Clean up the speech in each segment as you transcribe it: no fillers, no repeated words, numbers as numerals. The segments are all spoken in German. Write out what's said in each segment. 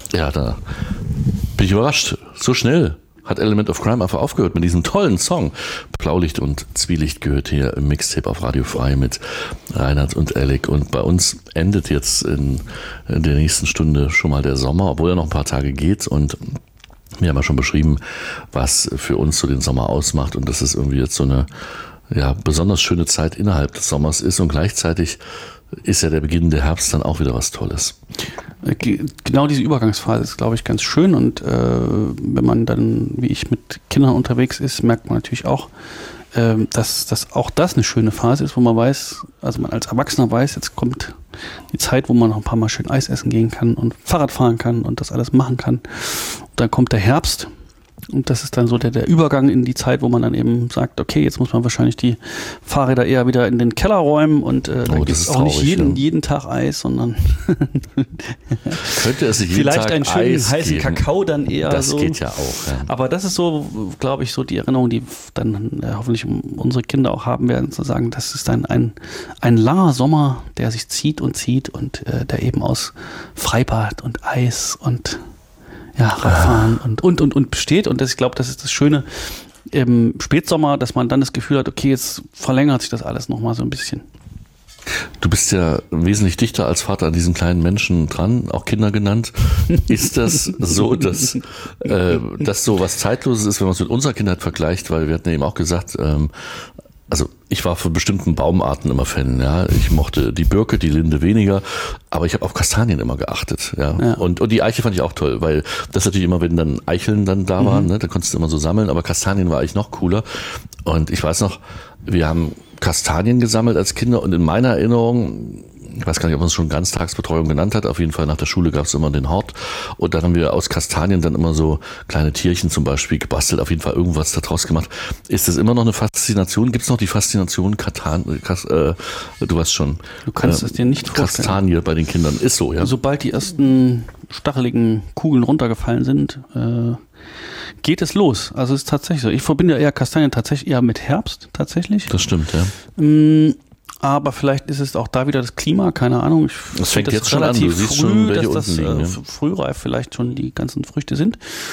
Ja, da bin ich überrascht. So schnell hat Element of Crime einfach aufgehört mit diesem tollen Song. Blaulicht und Zwielicht gehört hier im Mixtape auf Radio Frei mit Reinhard und Alec. Und bei uns endet jetzt in der nächsten Stunde schon mal der Sommer, obwohl er noch ein paar Tage geht. Und wir haben ja schon beschrieben, was für uns so den Sommer ausmacht und dass es irgendwie jetzt so eine besonders schöne Zeit innerhalb des Sommers ist. Und gleichzeitig ist ja der Beginn der Herbst dann auch wieder was Tolles. Genau diese Übergangsphase ist, glaube ich, ganz schön. Und wenn man dann, wie ich, mit Kindern unterwegs ist, merkt man natürlich auch, dass auch das eine schöne Phase ist, wo man weiß, also man als Erwachsener weiß, jetzt kommt die Zeit, wo man noch ein paar Mal schön Eis essen gehen kann und Fahrrad fahren kann und das alles machen kann. Und dann kommt der Herbst. Und das ist dann so der Übergang in die Zeit, wo man dann eben sagt, okay, jetzt muss man wahrscheinlich die Fahrräder eher wieder in den Keller räumen und dann gibt es auch nicht jeden Tag Eis, sondern könnte es nicht vielleicht jeden Tag einen schönen Eis heißen geben. Kakao dann eher. Das so. geht ja auch. Ja. Aber das ist so, glaube ich, so die Erinnerung, die dann hoffentlich unsere Kinder auch haben werden, zu sagen, das ist dann ein langer Sommer, der sich zieht und der eben aus Freibad und Eis und Radfahren und besteht. Und ich glaube, das ist das Schöne im Spätsommer, dass man dann das Gefühl hat, okay, jetzt verlängert sich das alles nochmal so ein bisschen. Du bist ja wesentlich dichter als Vater an diesen kleinen Menschen dran, auch Kinder genannt. Ist das so, dass so was Zeitloses ist, wenn man es mit unserer Kindheit vergleicht? Weil wir hatten ja eben auch gesagt, also ich war von bestimmten Baumarten immer Fan, ja. Ich mochte die Birke, die Linde weniger, aber ich habe auf Kastanien immer geachtet, ja. Und die Eiche fand ich auch toll, weil das natürlich immer, wenn dann Eicheln dann da waren, ne, da konntest du immer so sammeln, aber Kastanien war eigentlich noch cooler. Und ich weiß noch, wir haben Kastanien gesammelt als Kinder und in meiner Erinnerung, ich weiß gar nicht, ob man es schon Ganztagsbetreuung genannt hat, auf jeden Fall nach der Schule gab es immer den Hort und dann haben wir aus Kastanien dann immer so kleine Tierchen zum Beispiel gebastelt, auf jeden Fall irgendwas da draus gemacht. Ist das immer noch eine Faszination? Gibt es noch die Faszination du weißt schon. Du kannst es dir nicht vorstellen. Kastanie bei den Kindern, ist so, ja. Sobald die ersten stacheligen Kugeln runtergefallen sind, geht es los. Also es ist tatsächlich so. Ich verbinde eher Kastanien tatsächlich eher mit Herbst, tatsächlich. Das stimmt, ja. Aber vielleicht ist es auch da wieder das Klima, keine Ahnung. Das fängt jetzt schon an, du siehst schon, welche unten liegen. Frühreif vielleicht schon die ganzen Früchte sind.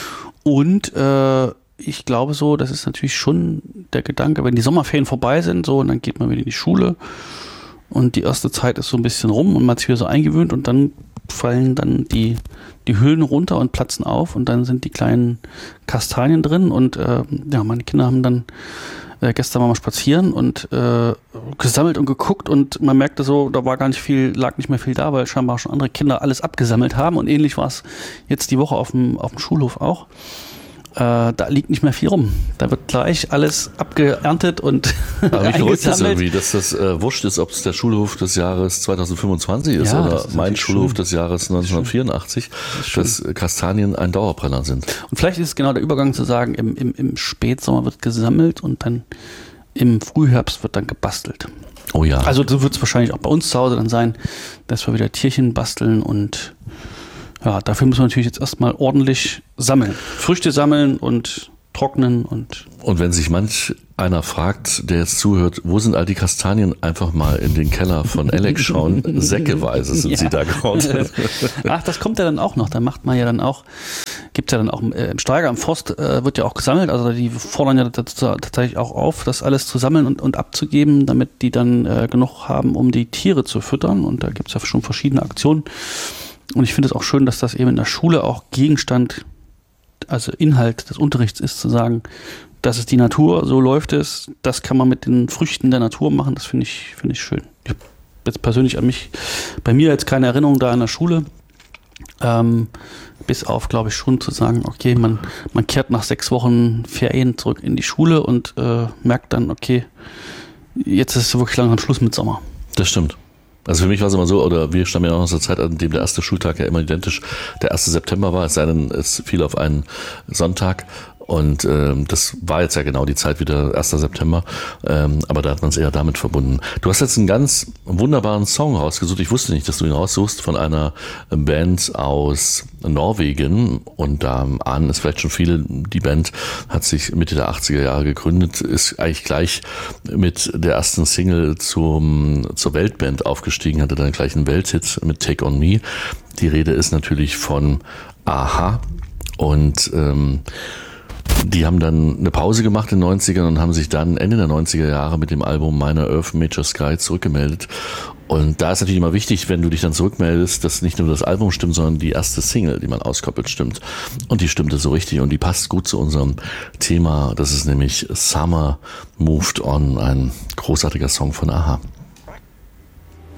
Und ich glaube so, das ist natürlich schon der Gedanke, wenn die Sommerferien vorbei sind, so, und dann geht man wieder in die Schule und die erste Zeit ist so ein bisschen rum und man hat sich wieder so eingewöhnt und dann fallen dann die Hüllen runter und platzen auf und dann sind die kleinen Kastanien drin und meine Kinder haben dann gestern mal spazieren und gesammelt und geguckt und man merkte so, da war lag nicht mehr viel da, weil scheinbar schon andere Kinder alles abgesammelt haben und ähnlich war es jetzt die Woche auf dem Schulhof auch. Da liegt nicht mehr viel rum. Da wird gleich alles abgeerntet und aber wie verrückt ist irgendwie, dass das wurscht ist, ob es der Schulhof des Jahres 2025 ist oder mein Schulhof des Jahres 1984, dass Kastanien ein Dauerbrenner sind. Und vielleicht ist es genau der Übergang zu sagen, im Spätsommer wird gesammelt und dann im Frühherbst wird dann gebastelt. Oh ja. Also so wird es wahrscheinlich auch bei uns zu Hause dann sein, dass wir wieder Tierchen basteln und ja, dafür muss man natürlich jetzt erstmal ordentlich sammeln. Früchte sammeln und trocknen und wenn sich manch einer fragt, der jetzt zuhört, wo sind all die Kastanien, einfach mal in den Keller von Alec schauen. Säckeweise sind sie da geordnet. Ach, das kommt ja dann auch noch. Da macht man ja dann auch, gibt ja dann auch im Steiger, am Forst wird ja auch gesammelt. Also die fordern ja tatsächlich auch auf, das alles zu sammeln und abzugeben, damit die dann genug haben, um die Tiere zu füttern. Und da gibt es ja schon verschiedene Aktionen. Und ich finde es auch schön, dass das eben in der Schule auch Gegenstand, also Inhalt des Unterrichts ist, zu sagen, das ist die Natur, so läuft es, das kann man mit den Früchten der Natur machen, das finde ich schön. Ich habe jetzt persönlich bei mir jetzt keine Erinnerung da an der Schule, bis auf, glaube ich, schon zu sagen, okay, man kehrt nach 6 Wochen Ferien zurück in die Schule und merkt dann, okay, jetzt ist es wirklich langsam Schluss mit Sommer. Das stimmt. Also für mich war es immer so, oder wir stammen ja auch aus der Zeit, an dem der erste Schultag ja immer identisch der 1. September war, es sei denn, es fiel auf einen Sonntag. Und das war jetzt ja genau die Zeit wieder 1. September, aber da hat man es eher damit verbunden. Du hast jetzt einen ganz wunderbaren Song rausgesucht. Ich wusste nicht, dass du ihn raussuchst, von einer Band aus Norwegen. Und da ahnen es vielleicht schon viele, die Band hat sich Mitte der 80er Jahre gegründet, ist eigentlich gleich mit der ersten Single zur Weltband aufgestiegen, hatte dann gleich einen Welthit mit Take On Me. Die Rede ist natürlich von Aha und die haben dann eine Pause gemacht in den 90ern und haben sich dann Ende der 90er Jahre mit dem Album Minor Earth Major Sky zurückgemeldet. Und da ist natürlich immer wichtig, wenn du dich dann zurückmeldest, dass nicht nur das Album stimmt, sondern die erste Single, die man auskoppelt, stimmt. Und die stimmte so richtig und die passt gut zu unserem Thema. Das ist nämlich Summer Moved On, ein großartiger Song von Aha.